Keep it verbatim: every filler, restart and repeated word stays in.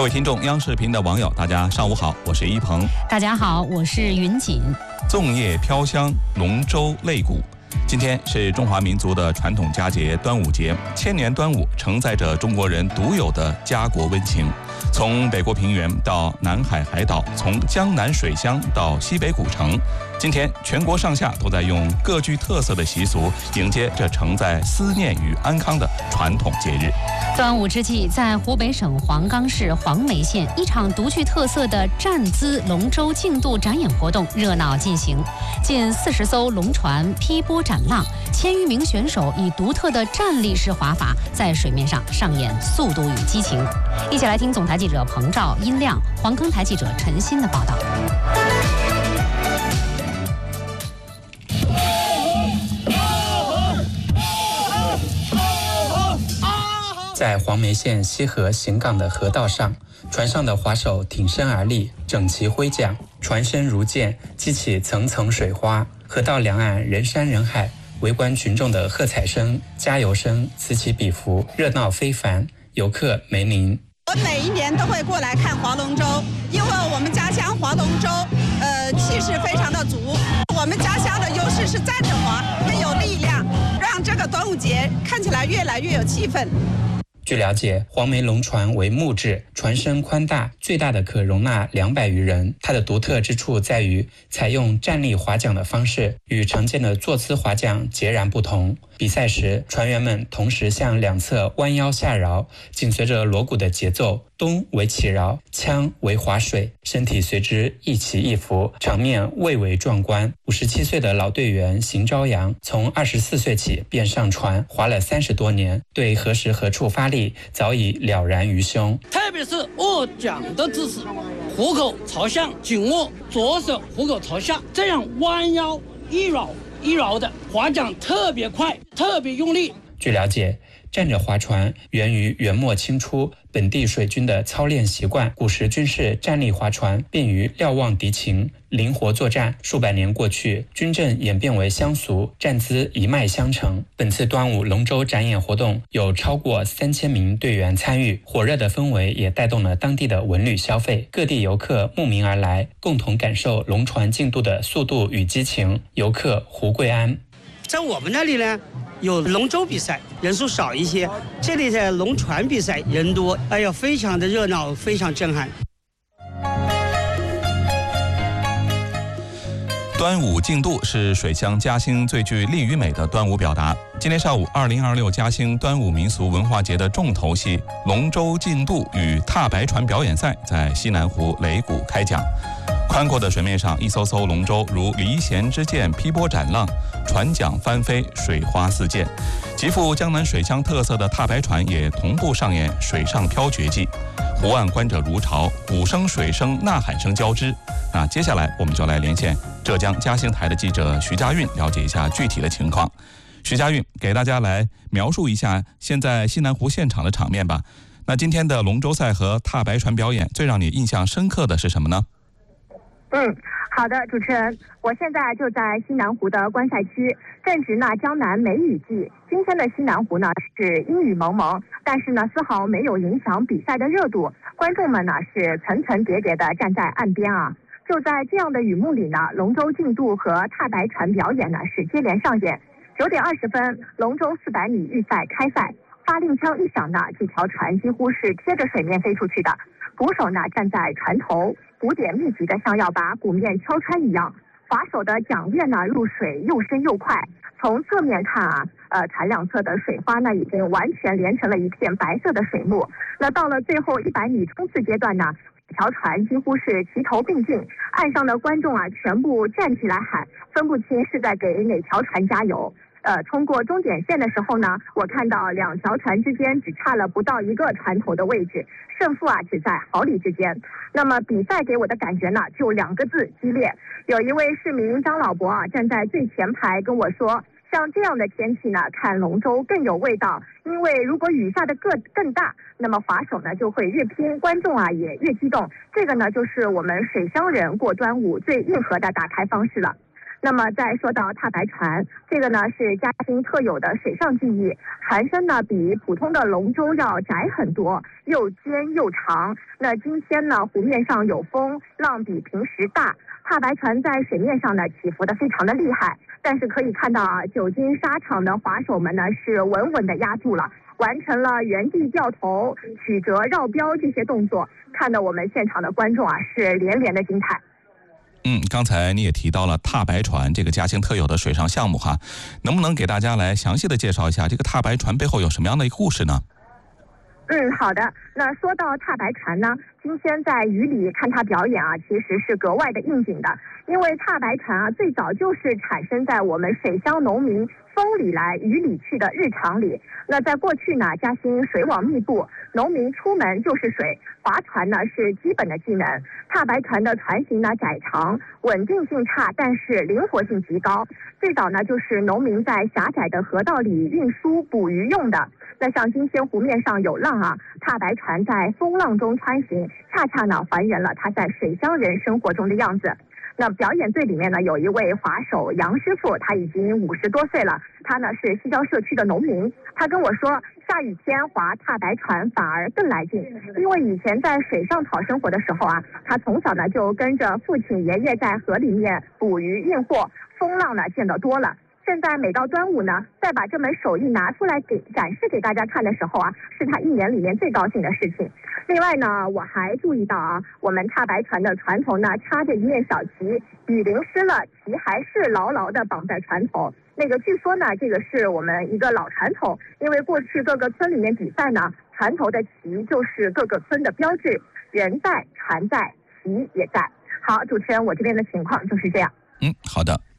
各位听众，央视频的网友，大家上午好，我是一鹏。 大家好，我是云锦。 粽叶飘香，龙舟擂鼓。今天是中华民族的传统佳节端午节，千年端午承载着中国人独有的家国温情。从北国平原到南海海岛，从江南水乡到西北古城，今天全国上下都在用各具特色的习俗迎接这承载思念与安康的传统节日。 端午之际，在湖北省黄冈市黄梅县，一场独具特色的站姿龙舟竞渡展演活动热闹进行。近四十艘龙船劈波斩浪，千余名选手以独特的站立式滑法在水面上上演速度与激情。一起来听总台记者彭照、殷亮、黄冈台记者陈鑫的报道。 在黄梅县西河行港的河道上，船上的划手挺身而立，整齐挥桨，船身如箭，激起层层水花。河道两岸人山人海，围观群众的喝彩声、加油声此起彼伏，热闹非凡，游客没零。 我每一年都会过来看划龙舟，因为我们家乡划龙舟，呃，气势非常的足。我们家乡的优势是站着划，更有力量，让这个端午节看起来越来越有气氛。 据了解，黄梅龙船为木质，船身宽大，最大的可容纳两百余人。它的独特之处在于采用站立划桨的方式，与常见的坐姿划桨截然不同。比赛时，船员们同时向两侧弯腰下饶，紧随着锣鼓的节奏，咚为起饶，锵为划水，身体随之一起一伏，场面蔚为壮观。五十七岁的老队员邢朝阳，从二十四岁起便上船划了三十多年，对何时何处发力早已了然于胸。 特别是握桨的姿势，虎口朝上紧握，左手虎口朝下，这样弯腰一绕一绕的划桨特别快，特别用力。 据了解，站着划船源于元末清初本地水军的操练习惯，古时军事站立划船便于瞭望敌情，灵活作战。数百年过去，军阵演变为乡俗，站姿一脉相承。本次端午龙舟展演活动有超过三千名队员参与，火热的氛围也带动了当地的文旅消费，各地游客慕名而来，共同感受龙船竞渡的速度与激情。游客胡桂安， 在我们那里呢，有龙舟比赛，人数少一些，这里的龙船比赛人多，哎呀，非常的热闹，非常震撼。 端午竞渡是水乡嘉兴最具力与美的端午表达。今天上午，二零二六嘉兴端午民俗文化节的重头戏龙舟竞渡与踏白船表演赛在西南湖擂鼓开讲。宽阔的水面上，一艘艘龙舟如离弦之箭劈波斩浪，船桨翻飞，水花四溅。极富江南水乡特色的踏白船也同步上演水上漂绝技。湖岸观者如潮，鼓声、水声、呐喊声交织。那接下来我们就来连线浙江嘉兴台的记者徐家韵，了解一下具体的情况。徐家韵，给大家来描述一下现在西南湖现场的场面吧。那今天的龙舟赛和踏白船表演，最让你印象深刻的是什么呢？ 嗯，好的，主持人，我现在就在西南湖的观赛区，正值呢江南梅雨季。今天的西南湖呢是阴雨蒙蒙，但是呢丝毫没有影响比赛的热度。观众们呢是层层叠叠的站在岸边啊。就在这样的雨幕里呢，龙舟竞渡和踏白船表演呢是接连上演。九点二十分，龙舟四百米预赛开赛，发令枪一响呢，几条船几乎是贴着水面飞出去的。鼓手呢站在船头，鼓点密集的像要把鼓面敲穿一样。划手的桨叶呢入水又深又快，从侧面看啊，呃，船两侧的水花呢已经完全连成了一片白色的水幕。那到了最后一百米冲刺阶段呢，几条船几乎是齐头并进，岸上的观众啊全部站起来喊，分不清是在给哪条船加油。呃，通过终点线的时候呢，我看到两条船之间只差了不到一个船头的位置，胜负啊只在毫厘之间。那么比赛给我的感觉呢，就两个字：激烈。有一位市民张老伯啊，站在最前排跟我说，像这样的天气呢，看龙舟更有味道，因为如果雨下的更更大，那么划手呢就会越拼，观众啊也越激动。这个呢，就是我们水乡人过端午最硬核的打开方式了。 那么再说到踏白船，这个呢是嘉兴特有的水上技艺，船身呢比普通的龙舟要窄很多，又尖又长。那今天呢湖面上有风，浪比平时大，踏白船在水面上呢起伏的非常的厉害。但是可以看到啊，久经沙场的划手们呢是稳稳的压住了，完成了原地掉头、曲折、绕标这些动作，看得我们现场的观众啊是连连的惊叹。 嗯，刚才你也提到了踏白船这个嘉兴特有的水上项目哈，能不能给大家来详细的介绍一下这个踏白船背后有什么样的一个故事呢？ 嗯，好的。那说到踏白船呢，今天在雨里看它表演啊，其实是格外的应景的。因为踏白船啊，最早就是产生在我们水乡农民风里来雨里去的日常里。那在过去呢，嘉兴水网密布，农民出门就是水，划船呢是基本的技能。踏白船的船型呢窄长，稳定性差，但是灵活性极高。最早呢就是农民在狭窄的河道里运输捕鱼用的。那像今天湖面上有浪啊，踏白船在风浪中穿行，恰恰呢还原了它在水乡人生活中的样子。那表演队里面呢有一位划手杨师傅，他已经五十多岁了，他呢是西郊社区的农民。他跟我说，下雨天划踏白船反而更来劲，因为以前在水上讨生活的时候啊，他从小呢就跟着父亲爷爷在河里面捕鱼运货，风浪呢见得多了。现在每到端午呢，再把这门手艺拿出来给展示给大家看的时候啊，是他一年里面最高兴的事情。另外呢，我还注意到啊，我们踏白船的船头呢插着一面小旗，雨淋湿了，旗还是牢牢的绑在船头。那个据说呢，这个是我们一个老传统，因为过去各个村里面比赛呢，船头的旗就是各个村的标志，人在船在，旗也在。好，主持人，我这边的情况就是这样。 嗯，好的。